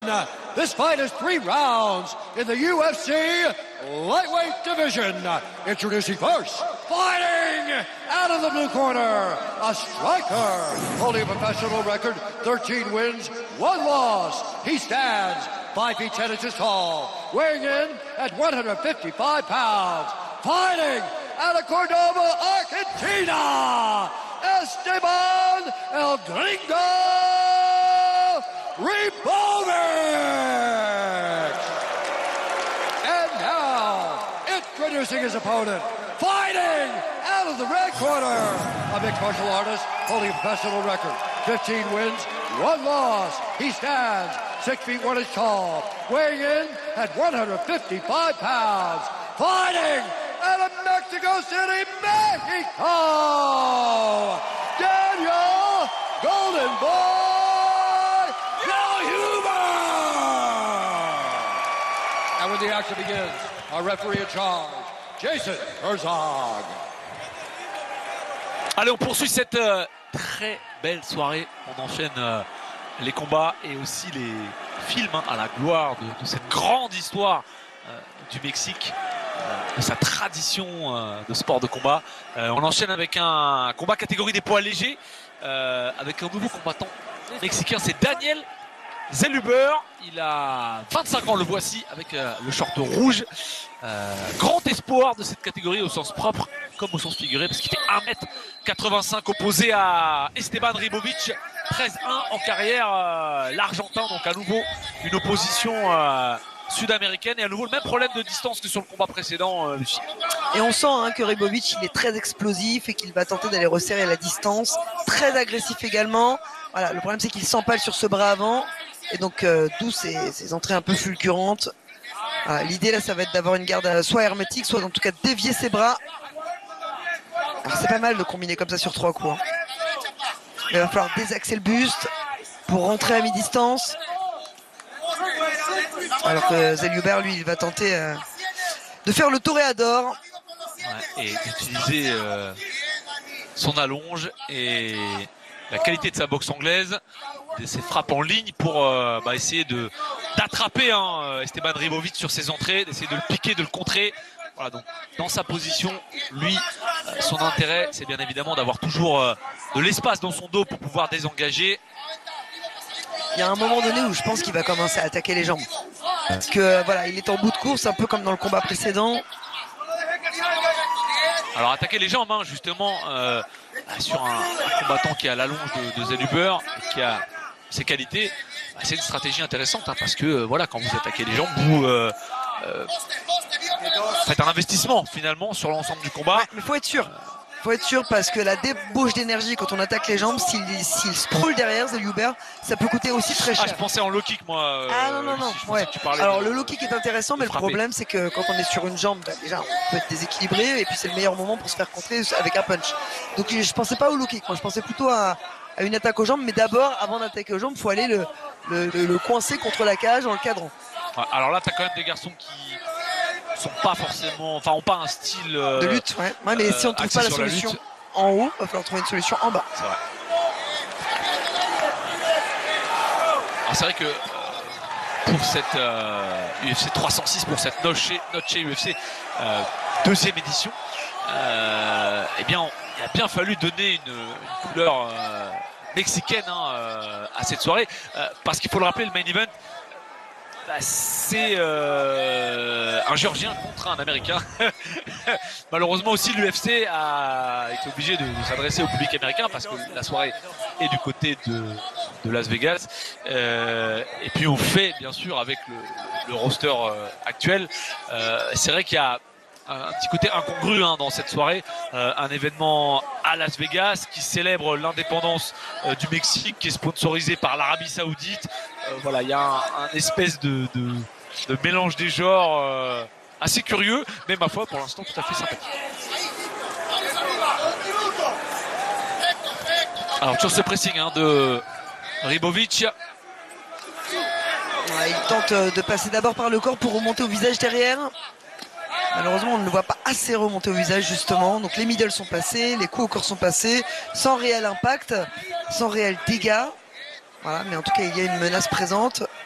This fight is 3 rounds in the UFC lightweight division. Introducing first, fighting out of the blue corner, a striker holding a professional record, 13 wins, 1 loss. He stands 5 feet 10 inches tall, weighing in at 155 pounds. Fighting out of Cordoba, Argentina, Esteban El Gringo Ribovic! And now, introducing his opponent, fighting out of the red corner, a mixed martial artist holding a professional record, 15 wins, 1 loss. He stands 6 feet 1 inch tall, weighing in at 155 pounds. Fighting out of Mexico City, Mexico, Daniel Golden Boy Huber! And when the action begins, our referee in charge, Jason Herzog. Allez, on poursuit cette très belle soirée. On enchaîne les combats et aussi les films à la gloire de cette grande histoire du Mexique, de sa tradition de sport de combat. On enchaîne avec un combat catégorie des poids légers avec un nouveau combattant mexicain, c'est Daniel Zellhuber. Il a 25 ans, le voici avec le short rouge. Grand espoir de cette catégorie au sens propre comme au sens figuré, parce qu'il fait 1m85 opposé à Esteban Ribovic, 13-1 en carrière, l'Argentin. Donc à nouveau une opposition sud-américaine et à nouveau le même problème de distance que sur le combat précédent, Lucie. Et on sent que Ribovic il est très explosif et qu'il va tenter d'aller resserrer la distance, très agressif également. Voilà, le problème c'est qu'il s'empale sur ce bras avant et donc d'où ces entrées un peu fulgurantes. Voilà, l'idée là ça va être d'avoir une garde soit hermétique, soit en tout cas dévier ses bras. Alors c'est pas mal de combiner comme ça sur 3 coups. Il va falloir désaxer le buste pour rentrer à mi-distance. Alors que Zellhuber, lui, il va tenter de faire le toréador. Ouais, et d'utiliser son allonge et la qualité de sa boxe anglaise, de ses frappes en ligne pour essayer d'attraper Esteban Ribovic sur ses entrées, d'essayer de le piquer, de le contrer. Voilà, donc dans sa position, lui, son intérêt, c'est bien évidemment d'avoir toujours de l'espace dans son dos pour pouvoir désengager. Il y a un moment donné où je pense qu'il va commencer à attaquer les jambes. Parce que voilà, il est en bout de course, un peu comme dans le combat précédent. Alors attaquer les jambes, justement, sur un combattant qui a la longe de Zellhuber, qui a ses qualités, c'est une stratégie intéressante, parce que voilà, quand vous attaquez les jambes, vous faites un investissement finalement sur l'ensemble du combat. Ouais, mais faut être sûr. Faut être sûr parce que la débauche d'énergie quand on attaque les jambes, s'il scroll derrière Zellhuber, ça peut coûter aussi très cher. Je pensais en low kick moi. Non. Ouais. Alors le low kick est intéressant, mais le problème c'est que quand on est sur une jambe, déjà on peut être déséquilibré et puis c'est le meilleur moment pour se faire contrer avec un punch. Donc je pensais pas au low kick, moi je pensais plutôt à une attaque aux jambes, mais d'abord avant d'attaquer aux jambes, il faut aller le coincer contre la cage en le cadrant. Ouais, alors là t'as quand même des garçons qui sont pas forcément, ont pas un style de lutte, ouais mais si on trouve pas la solution en haut, il va falloir trouver une solution en bas. C'est vrai. Alors c'est vrai que pour cette UFC 306, pour cette Noche UFC deuxième édition, il a bien fallu donner une couleur mexicaine à cette soirée, parce qu'il faut le rappeler, le main event, c'est un Géorgien contre un Américain. Malheureusement aussi l'UFC a été obligé de s'adresser au public américain parce que la soirée est du côté de Las Vegas. Et puis on fait bien sûr avec le roster actuel. C'est vrai qu'il y a un petit côté incongru dans cette soirée, un événement à Las Vegas qui célèbre l'indépendance du Mexique, qui est sponsorisé par l'Arabie Saoudite. Voilà, il y a un espèce de mélange des genres assez curieux, mais ma foi pour l'instant tout à fait sympathique. Alors sur ce pressing de Ribovic. Il tente de passer d'abord par le corps pour remonter au visage derrière. Malheureusement, on ne le voit pas assez remonter au visage justement. Donc les middle sont passés, les coups au corps sont passés, sans réel impact, sans réel dégât. Voilà, mais en tout cas, il y a une menace présente.